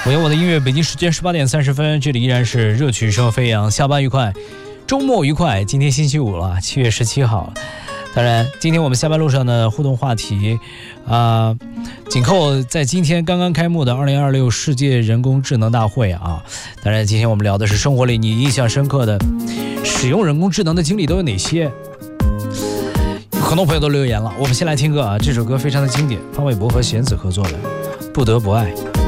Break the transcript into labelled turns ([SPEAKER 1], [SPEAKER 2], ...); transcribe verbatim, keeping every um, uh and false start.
[SPEAKER 1] 我有我的音乐，北京时间十八点三十分，这里依然是热曲声飞扬，下班愉快，周末愉快。今天星期五了，七月十七号。当然，今天我们下班路上的互动话题，啊、呃，紧扣在今天刚刚开幕的二零二六世界人工智能大会啊。当然，今天我们聊的是生活里你印象深刻的使用人工智能的经历都有哪些？有很多朋友都留言了，我们先来听歌啊，这首歌非常的经典，潘玮柏和弦子合作的《不得不爱》。